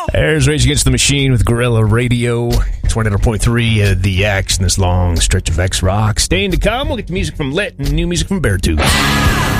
There's Rage Against the Machine with Gorilla Radio. 29.3 of the X in this long stretch of X Rock. Staying to come, we'll get the music from Lit and new music from Beartooth.